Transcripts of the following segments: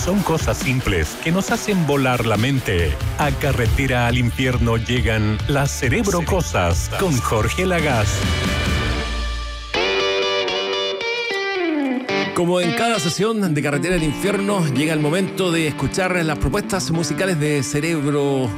Son cosas simples que nos hacen volar la mente. A Carretera al Infierno llegan las Cerebro Cosas con Jorge Lagaz. Como en cada sesión de Carretera al Infierno, llega el momento de escuchar las propuestas musicales de Cerebro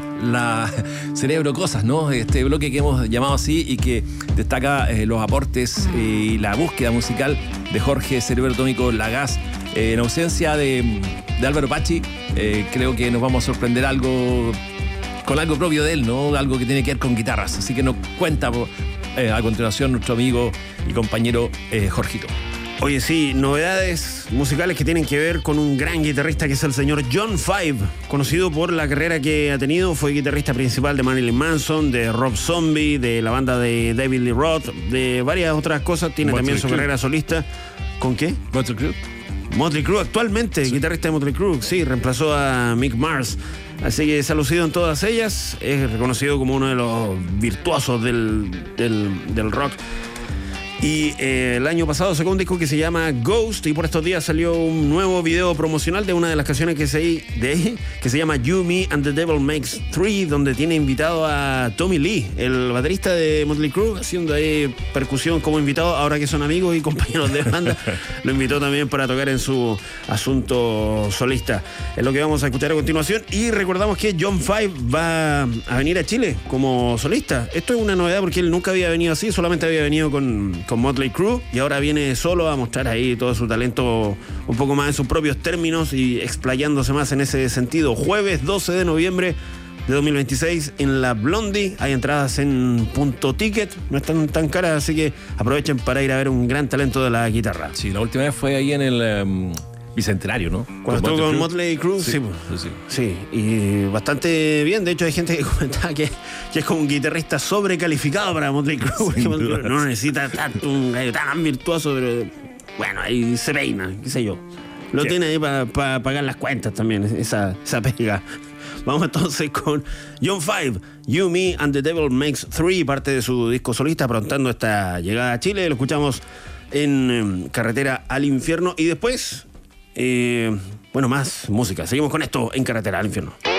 Cosas, ¿no? Este bloque que hemos llamado así y que destaca los aportes y la búsqueda musical de Jorge Cerebro Atómico Lagaz. En ausencia de Álvaro Pachi, creo que nos vamos a sorprender con algo propio de él, ¿no? Algo que tiene que ver con guitarras. Así que nos cuenta a continuación nuestro amigo y compañero Jorgito. Oye, sí, novedades musicales que tienen que ver con un gran guitarrista que es el señor John Five, conocido por la carrera que ha tenido. Fue guitarrista principal de Marilyn Manson, de Rob Zombie, de la banda de David Lee Roth, de varias otras cosas. Tiene también su carrera solista. ¿Con qué? Motley Crue actualmente, sí. Guitarrista de Motley Crue, sí, reemplazó a Mick Mars. Así que se ha lucido en todas ellas. Es reconocido como uno de los virtuosos del rock. Y el año pasado sacó un disco que se llama Ghost, y por estos días salió un nuevo video promocional de una de las canciones que se llama You, Me and the Devil Makes Three, donde tiene invitado a Tommy Lee, el baterista de Motley Crue, haciendo ahí percusión como invitado. Ahora que son amigos y compañeros de banda, lo invitó también para tocar en su asunto solista. Es lo que vamos a escuchar a continuación. Y recordamos que John Five va a venir a Chile como solista. Esto es una novedad porque él nunca había venido así, solamente había venido con Motley Crue, y ahora viene solo a mostrar ahí todo su talento un poco más en sus propios términos y explayándose más en ese sentido. Jueves 12 de noviembre de 2026 en la Blondie. Hay entradas en Punto Ticket, no están tan caras, así que aprovechen para ir a ver un gran talento de la guitarra. Sí, la última vez fue ahí en el Bicentenario, ¿no? Cuando estuvo con Motley Crue, sí, y bastante bien. De hecho, hay gente que comentaba que es como un guitarrista sobrecalificado para Motley Crue, porque no necesita tanto un gallo tan virtuoso, pero bueno, ahí se peina, qué sé yo. Lo tiene ahí para pagar las cuentas también, esa pega. Vamos entonces con John Five, You, Me and the Devil Makes Three, parte de su disco solista, aprontando esta llegada a Chile. Lo escuchamos en Carretera al Infierno y después... más música. Seguimos con esto en Carretera al Infierno.